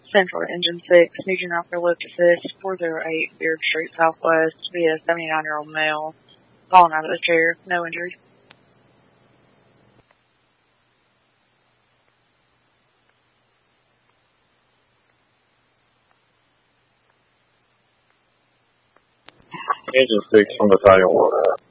Central Engine 6, Nugent Alpha Left Assist, 408 Beard Street Southwest, via 79-year-old male, falling out of the chair, no injuries. Engine 6 from Battalion 1.